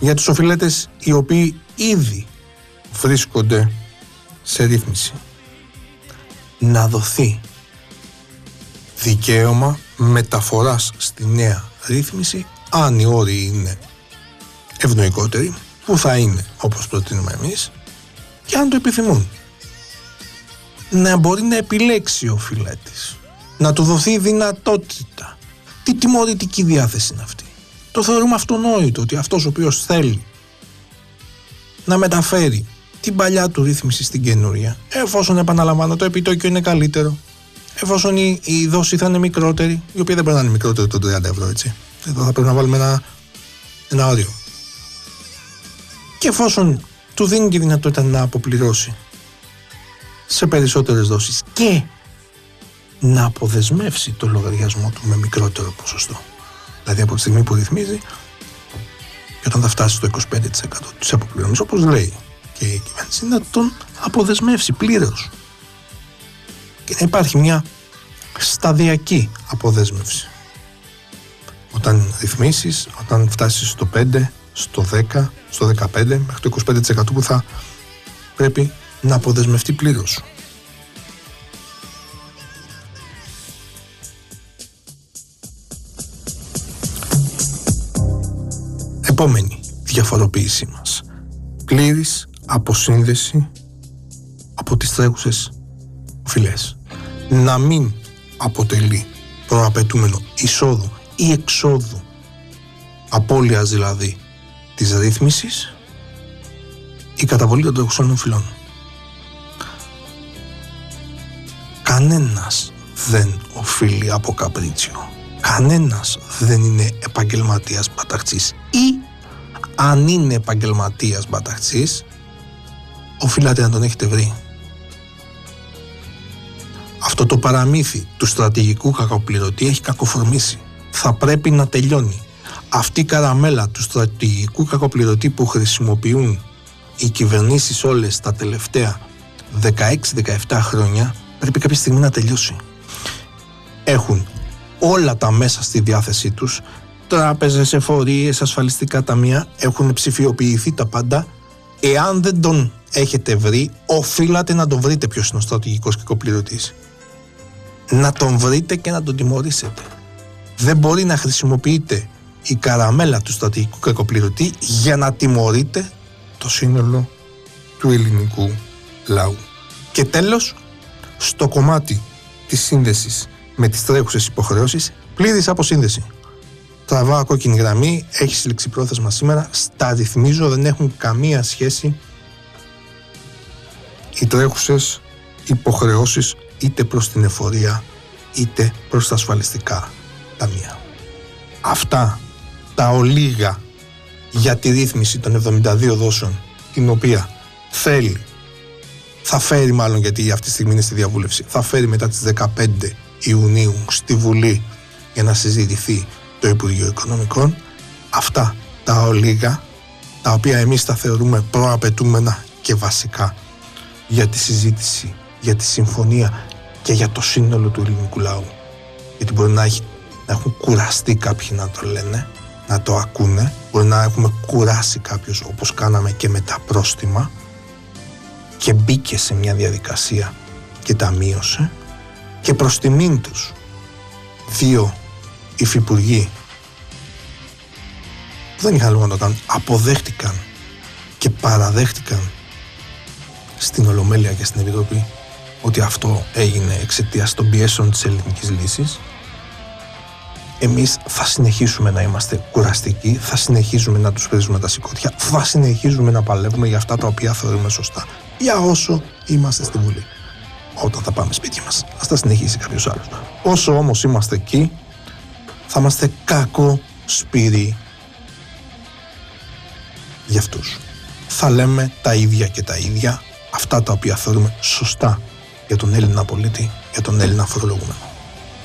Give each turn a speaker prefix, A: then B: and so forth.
A: για τους οφειλέτες οι οποίοι ήδη βρίσκονται σε ρύθμιση. Να δοθεί δικαίωμα μεταφοράς στη νέα ρύθμιση, αν οι όροι είναι ευνοϊκότεροι, που θα είναι όπως προτείνουμε εμείς, και αν το επιθυμούν. Να μπορεί να επιλέξει ο οφειλέτης, να του δοθεί η δυνατότητα. Τι τιμωρητική διάθεση είναι αυτή? Το θεωρούμε αυτονόητο ότι αυτός ο οποίος θέλει να μεταφέρει την παλιά του ρύθμιση στην καινούρια, εφόσον, επαναλαμβάνω, το επιτόκιο είναι καλύτερο, εφόσον η δόση θα είναι μικρότερη, η οποία δεν μπορεί να είναι μικρότερη των 30 ευρώ, έτσι. Εδώ θα πρέπει να βάλουμε ένα όριο. Και εφόσον του δίνει τη δυνατότητα να αποπληρώσει σε περισσότερες δόσεις και να αποδεσμεύσει το λογαριασμό του με μικρότερο ποσοστό. Δηλαδή από τη στιγμή που ρυθμίζει, και όταν θα φτάσει στο 25% της αποπληρωμής, όπως λέει και η κυβέρνηση, να τον αποδεσμεύσει πλήρως και να υπάρχει μια σταδιακή αποδέσμευση. Όταν ρυθμίσεις, όταν φτάσεις στο 5, στο 10, στο 15, μέχρι το 25% που θα πρέπει να αποδεσμευτεί πλήρως. Επόμενη διαφοροποίησή μας. Πλήρης αποσύνδεση από τις τρέχουσες οφειλές. Να μην αποτελεί προαπαιτούμενο εισόδου ή εξόδου, απώλειας δηλαδή της ρύθμισης, η καταβολή των τρέχουσων οφειλών. Κανένας δεν οφείλει από καπρίτσιο. Κανένας δεν είναι επαγγελματίας μπαταχτσής, ή αν είναι επαγγελματίας μπαταχτσής, οφείλατε να τον έχετε βρει. Αυτό το παραμύθι του στρατηγικού κακοπληρωτή έχει κακοφορμήσει. Θα πρέπει να τελειώνει. Αυτή η καραμέλα του στρατηγικού κακοπληρωτή που χρησιμοποιούν οι κυβερνήσεις όλες τα τελευταία 16-17 χρόνια, πρέπει κάποια στιγμή να τελειώσει. Έχουν όλα τα μέσα στη διάθεσή τους, τράπεζες, εφορίες, ασφαλιστικά ταμεία, έχουν ψηφιοποιηθεί τα πάντα. Εάν δεν τον έχετε βρει, οφείλατε να τον βρείτε ποιος είναι ο στρατηγικός κακοπληρωτής. Να τον βρείτε και να τον τιμωρήσετε. Δεν μπορεί να χρησιμοποιείτε η καραμέλα του στρατηγικού κακοπληρωτή για να τιμωρείτε το σύνολο του ελληνικού λαού. Και τέλος, στο κομμάτι της σύνδεσης με τις τρέχουσες υποχρεώσεις, πλήρης αποσύνδεση. Τραβάω κόκκινη γραμμή, έχει λεξιπρόθεσμα σήμερα, στα ρυθμίζω, δεν έχουν καμία σχέση οι τρέχουσες υποχρεώσεις είτε προς την εφορία είτε προς τα ασφαλιστικά ταμεία. Αυτά τα ολίγα για τη ρύθμιση των 72 δόσεων, την οποία θα φέρει μάλλον, γιατί αυτή τη στιγμή είναι στη διαβούλευση, θα φέρει μετά τις 15 Ιουνίου στη Βουλή για να συζητηθεί το Υπουργείο Οικονομικών. Αυτά τα ολίγα, τα οποία εμείς τα θεωρούμε προαπαιτούμενα και βασικά για τη συζήτηση, για τη συμφωνία και για το σύνολο του ελληνικού λαού. Γιατί μπορεί να έχουν κουραστεί κάποιοι να το λένε, να το ακούνε, μπορεί να έχουμε κουράσει κάποιους, όπως κάναμε και με τα πρόστιμα, και μπήκε σε μια διαδικασία και τα μείωσε, και προς τιμήν τους 2 υφυπουργοί που δεν είχαν λόγο να το κάνουν, αποδέχτηκαν και παραδέχτηκαν στην Ολομέλεια και στην Επιτροπή ότι αυτό έγινε εξαιτίας των πιέσεων της ελληνικής λύσης. Εμείς θα συνεχίσουμε να είμαστε κουραστικοί, θα συνεχίζουμε να τους παίζουμε τα σηκώτια, θα συνεχίζουμε να παλεύουμε για αυτά τα οποία θεωρούμε σωστά, για όσο είμαστε στη Βουλή. Όταν θα πάμε σπίτια μας, ας τα συνεχίσει κάποιος άλλος. Όσο όμως είμαστε εκεί, θα είμαστε κακό σπίρι για αυτούς. Θα λέμε τα ίδια και τα ίδια, αυτά τα οποία θεωρούμε σωστά για τον Έλληνα πολίτη, για τον Έλληνα φορολογούμενο.